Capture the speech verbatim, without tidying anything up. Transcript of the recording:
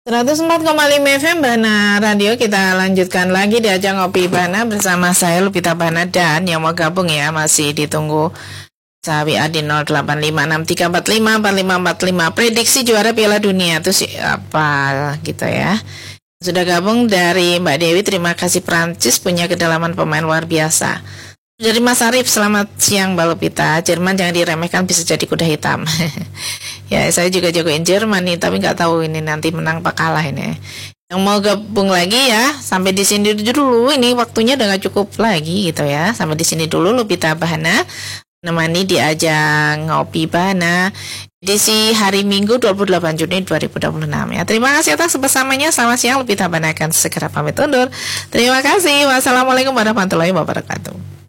seratus empat koma lima F M Bana Radio. Kita lanjutkan lagi di ajang Ngopi Bana bersama saya Lupita Bana, dan yang mau gabung ya masih ditunggu. Sahabi Adi nol delapan lima enam tiga empat lima empat lima empat lima. Prediksi juara Piala Dunia itu siapa gitu ya. Sudah gabung dari Mbak Dewi, terima kasih. Prancis punya kedalaman pemain luar biasa. Dari Mas Arif, selamat siang Mbak Lupita. Jerman jangan diremehkan, bisa jadi kuda hitam. Ya, saya juga jagoin Jerman nih, tapi nggak tahu ini nanti menang apa kalah ini. Yang mau gabung lagi ya, sampai di sini dulu. Ini waktunya udah nggak cukup lagi gitu ya. Sampai di sini dulu Lupita Bana menemani di ajang Ngopi Bana edisi hari Minggu dua puluh delapan Juni dua ribu dua puluh enam ya. Terima kasih atas bersamanya. Selamat siang, Lupita Bana akan segera pamit undur. Terima kasih. Wassalamualaikum warahmatullahi wabarakatuh.